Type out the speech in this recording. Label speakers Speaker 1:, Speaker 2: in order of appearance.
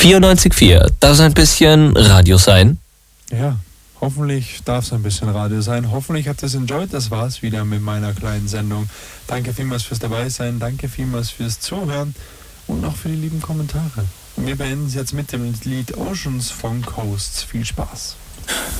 Speaker 1: 94,4. Darf es ein bisschen Radio sein?
Speaker 2: Ja, hoffentlich darf es ein bisschen Radio sein. Hoffentlich habt ihr es enjoyed. Das war's wieder mit meiner kleinen Sendung. Danke vielmals fürs Dabeisein. Danke vielmals fürs Zuhören und auch für die lieben Kommentare. Und wir beenden es jetzt mit dem Lied Oceans von Coasts. Viel Spaß.